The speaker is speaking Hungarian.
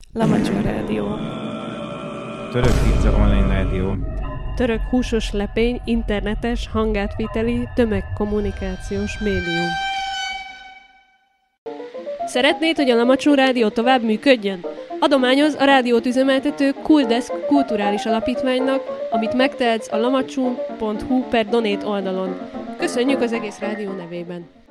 Lamacsó Rádió. Török pizza online rádió. Török húsos lepény, internetes, hangátviteli, tömegkommunikációs médium. Szeretnéd, hogy a Lamacsó Rádió tovább működjön? Adományoz a rádiót üzemeltető Cooldesk kulturális alapítványnak, amit megtehetsz a lamacsó.hu/donate oldalon. Köszönjük az egész rádió nevében!